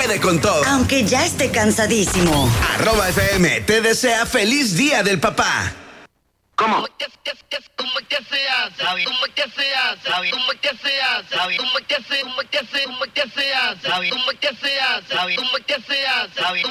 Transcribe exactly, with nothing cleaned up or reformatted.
puede con todo. Aunque ya esté cansadísimo. Arroba F M te desea feliz día del papá. ¿Cómo? ¿Cómo que se hace? ¿Cómo que se hace? ¿Cómo que se hace? ¿Cómo que se hace? ¿Cómo que se hace? ¿Cómo que se hace? ¿Cómo que se hace? ¿Cómo que se hace?